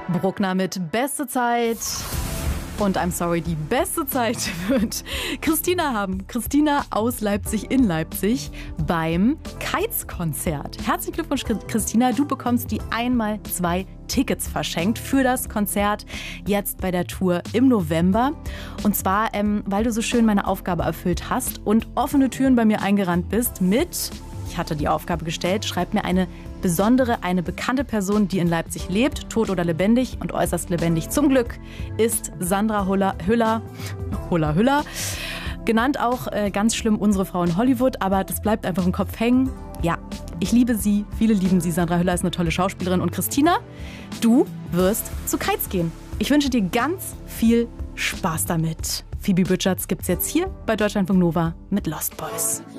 Bruckner mit Beste Zeit. Und I'm sorry, die beste Zeit wird Christina haben. Christina aus Leipzig in Leipzig beim Keitz-Konzert. Herzlichen Glückwunsch, Christina. Du bekommst die 1x2 Tickets verschenkt für das Konzert jetzt bei der Tour im November. Und zwar, weil du so schön meine Aufgabe erfüllt hast und offene Türen bei mir eingerannt bist mit... Ich hatte die Aufgabe gestellt, schreib mir eine besondere, eine bekannte Person, die in Leipzig lebt, tot oder lebendig und äußerst lebendig. Zum Glück ist Sandra Hüller, genannt auch ganz schlimm unsere Frau in Hollywood, aber das bleibt einfach im Kopf hängen. Ja, ich liebe sie, viele lieben sie. Sandra Hüller ist eine tolle Schauspielerin. Und Christina, du wirst zu Keitz gehen. Ich wünsche dir ganz viel Spaß damit. Phoebe Bridgers gibt's jetzt hier bei Deutschlandfunk Nova mit Lost Boys.